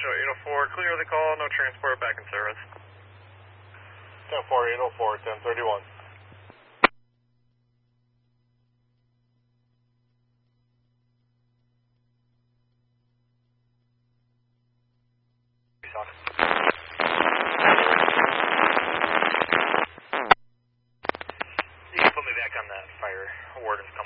show 804, clear the call, no transport back in service. 10-4, 804, 1031. You can put me back on that fire ward of